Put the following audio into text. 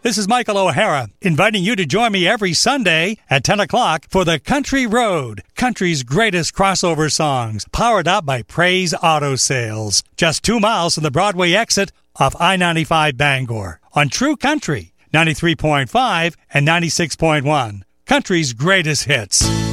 This is Michael O'Hara, inviting you to join me every Sunday at 10 o'clock for the Country Road, country's greatest crossover songs, powered up by Praise Auto Sales. Just 2 miles from the Broadway exit off I-95 Bangor on True Country, 93.5 and 96.1. Country's greatest hits.